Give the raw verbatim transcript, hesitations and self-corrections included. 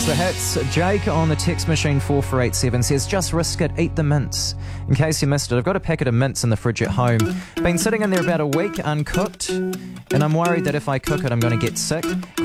So hats. Jake on the text machine four four eight seven says, just risk it, eat the mints. In case you missed it, I've got a packet of mints in the fridge at home. Been sitting in there about a week uncooked, and I'm worried that if I cook it, I'm going to get sick.